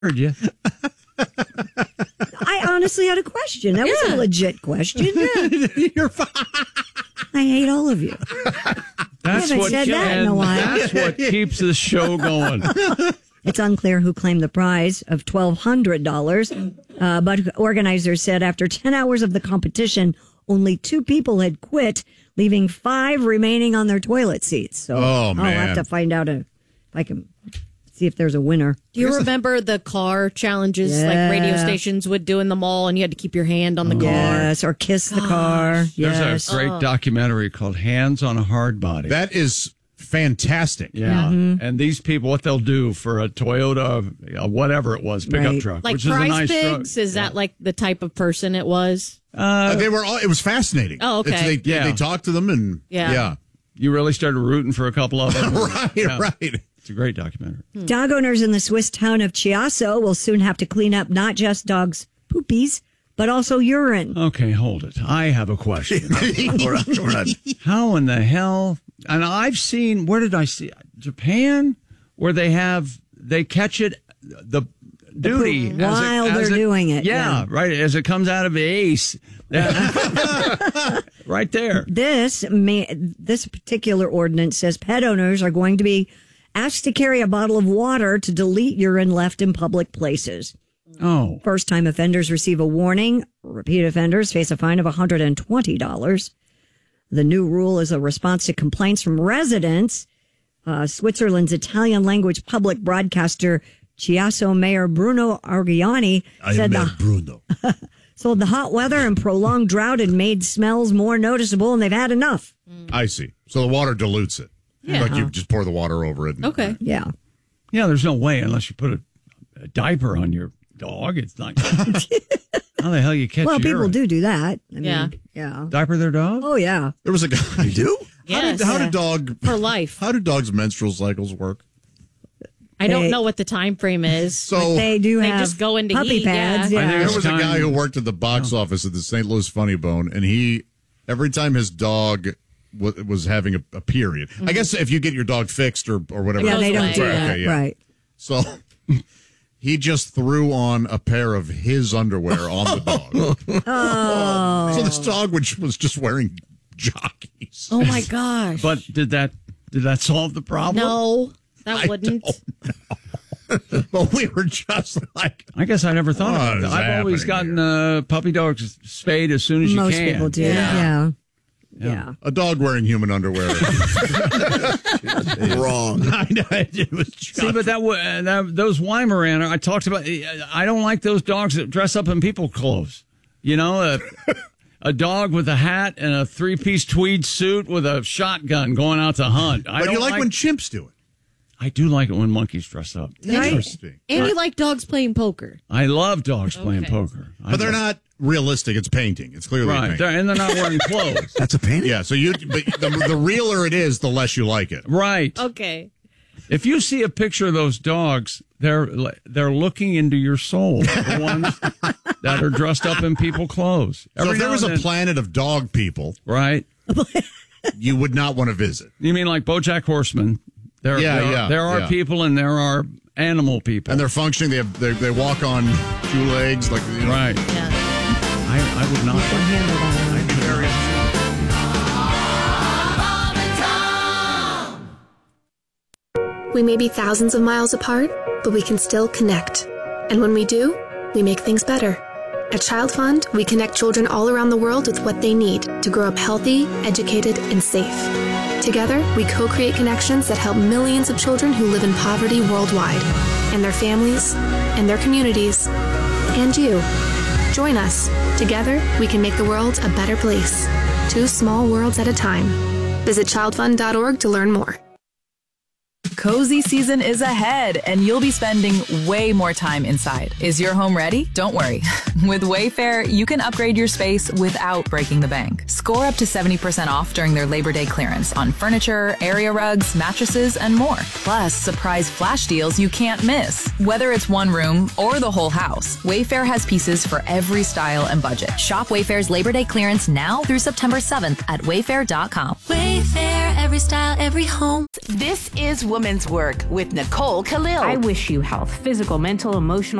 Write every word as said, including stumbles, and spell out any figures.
Heard you. I honestly had a question. That was Yeah. a legit question. You're fine. I hate all of you. That's haven't what, said that in a and while. that's what keeps the show going. It's unclear who claimed the prize of twelve hundred dollars, uh, but organizers said after ten hours of the competition, only two people had quit, leaving five remaining on their toilet seats. So Oh, I'll man. have to find out if I can see if there's a winner. Do you remember the car challenges Yeah. like radio stations would do in the mall and you had to keep your hand on the car? Yes, or kiss the car. Yes. There's a great documentary called Hands on a Hard Body. That is fantastic. yeah. Mm-hmm. And these people, what they'll do for a Toyota, uh, whatever it was, pickup Right. truck, Like which is a prize nice pigs? truck. Is that like the type of person it was? Uh, they were all, it was fascinating. Oh, okay. It's, they, Yeah. they talked to them and Yeah. yeah. You really started rooting for a couple of them. right, Yeah. right. It's a great documentary. Dog owners in the Swiss town of Chiasso will soon have to clean up not just dogs' poopies, but also urine. Okay, hold it. I have a question. How in the hell? And I've seen, where did I see? Japan, where they have, they catch it, the duty. poop as while as they're doing it, Yeah, yeah. right. As it comes out of the ace. Right there. This may, this particular ordinance says pet owners are going to be asked to carry a bottle of water to delete urine left in public places. Oh. First-time offenders receive a warning. Repeat offenders face a fine of one hundred twenty dollars. The new rule is a response to complaints from residents. Uh, Switzerland's Italian-language public broadcaster Chiasso Mayor Bruno Argiani said the, Bruno. so the hot weather and prolonged drought had made smells more noticeable, and they've had enough. I see. So the water dilutes it. Yeah. Like you just pour the water over it. and- Okay. Yeah. Yeah, there's no way unless you put a, a diaper on your dog. It's not. How the hell you catch Well, people urine? do do that. I mean, Yeah. Yeah. Diaper their dog? Oh, yeah. There was a guy. You do? How, Yes. did, how Yeah. do dog For life. How do dogs' menstrual cycles work? I don't They- know what the time frame is. So They do They have just go into puppy heat, pads. yeah. I Yeah. think there it's was a time- guy who worked at the box office at the Saint Louis Funny Bone, and he every time his dog w- was having a, a period. I guess if you get your dog fixed or or whatever. Yeah, they Goes don't away. do Right, that. okay, yeah. Right. So he just threw on a pair of his underwear on the dog. Oh. So this dog which was just wearing jockeys. Oh my gosh. But did that did that solve the problem? no, that I wouldn't. But we were just like, I guess I never thought What of it. is I've always happening gotten uh, puppy dogs spayed as soon as you Most can. people do. Yeah. Yeah. a dog wearing human underwear. Wrong. I know, it was just, See, but that, wa- uh, that those Weimaraner, I talked about. I don't like those dogs that dress up in people clothes. You know, a, a dog with a hat and a three-piece tweed suit with a shotgun going out to hunt. I but don't you like, when chimps do it. I do like it when monkeys dress up. Interesting. And you like dogs playing poker. I love dogs playing Okay. poker. I But they're love- not realistic. It's painting. It's clearly a right, painting. they're, and they're not wearing clothes. That's a painting? Yeah, so you, but the, the realer it is, the less you like it. Right. Okay. If you see a picture of those dogs, they're they're looking into your soul. The ones that are dressed up in people clothes. So Every if there now was a and then- planet of dog people, right? you would not want to visit. You mean like BoJack Horseman? There, Yeah, there, yeah, Are, there are yeah. people and there are animal people. And they're functioning. They have, they, they walk on two legs, like you know. right. Yeah. I, I would not. Can handle that. I'd be very. We may be thousands of miles apart, but we can still connect. And when we do, we make things better. At Child Fund, we connect children all around the world with what they need to grow up healthy, educated, and safe. Together, we co-create connections that help millions of children who live in poverty worldwide, and their families, and their communities, and you. Join us. Together, we can make the world a better place. Two small worlds at a time. Visit child fund dot org to learn more. Cozy season is ahead, and you'll be spending way more time inside. Is your home ready? Don't worry. With Wayfair, you can upgrade your space without breaking the bank. Score up to seventy percent off during their Labor Day clearance on furniture, area rugs, mattresses, and more. Plus, surprise flash deals you can't miss. Whether it's one room or the whole house, Wayfair has pieces for every style and budget. Shop Wayfair's Labor Day clearance now through September seventh at wayfair dot com. Wayfair, every style, every home. This is Women's Women's Work with Nicole Khalil. I wish you health, physical, mental, emotional.